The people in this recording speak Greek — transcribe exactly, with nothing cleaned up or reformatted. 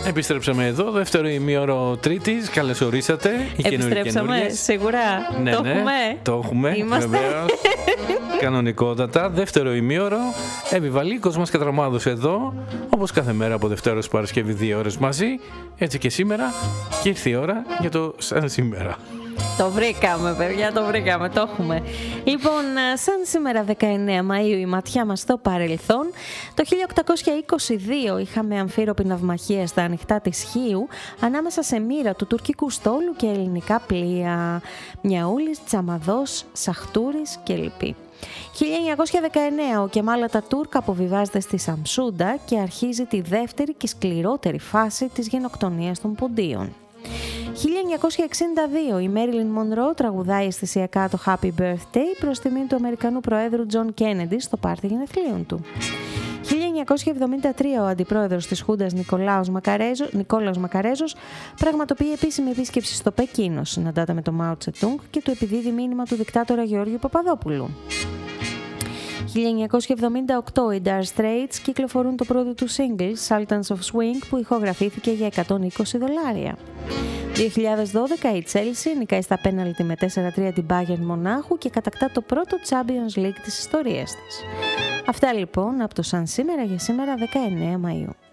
Επιστρέψαμε εδώ, δεύτερο ημίωρο Τρίτης. Καλώς ορίσατε. Επιστρέψαμε, σίγουρα. Ναι, το ναι, έχουμε. Το έχουμε, Είμαστε. βεβαίως. Κανονικότατα. Δεύτερο ημίωρο. Επιβαλίκος μας Κατραμάδος εδώ. Όπως κάθε μέρα από Δευτέρα ως Παρασκευή, δύο ώρες μαζί. Έτσι και σήμερα. Και ήρθε η ώρα για το σαν σήμερα. Το βρήκαμε, παιδιά, το βρήκαμε, το έχουμε. Λοιπόν, σαν σήμερα δεκαεννέα Μαΐου η ματιά μας στο παρελθόν, το χίλια οκτακόσια είκοσι δύο είχαμε αμφίροπη ναυμαχία στα ανοιχτά της Χίου ανάμεσα σε μοίρα του τουρκικού στόλου και ελληνικά πλοία. Μιαούλης, Τσαμαδός, Σαχτούρης κλπ. χίλια εννιακόσια δεκαεννέα ο Κεμάλ Ατατούρκ αποβιβάζεται στη Σαμσούντα και αρχίζει τη δεύτερη και σκληρότερη φάση της γενοκτονίας των Ποντίων. χίλια εννιακόσια εξήντα δύο η Μέριλιν Μονρό τραγουδάει αισθησιακά το Happy Birthday προς τιμή του Αμερικανού Προέδρου Τζον Κένεντι στο πάρτι γενεθλίων του. χίλια εννιακόσια εβδομήντα τρία ο αντιπρόεδρος της Χούντας Νικολάος Μακαρέζο, Νικόλαος Μακαρέζος πραγματοποιεί επίσημη επίσκεψη στο Πεκίνο, συναντάται με τον Μάο Τσετούγκ και του επιδίδει μήνυμα του δικτάτορα Γεώργιου Παπαδόπουλου. χίλια εννιακόσια εβδομήντα οκτώ οι Dire Straits κυκλοφορούν το πρώτο του single Sultans of Swing που ηχογραφήθηκε για εκατόν είκοσι δολάρια. δύο χιλιάδες δώδεκα η Chelsea νικάει στα πέναλτι με τέσσερα τρία την Bayern Μονάχου και κατακτά το πρώτο Champions League της ιστορίας της. Αυτά λοιπόν από το σαν σήμερα για σήμερα δεκαεννέα Μαΐου.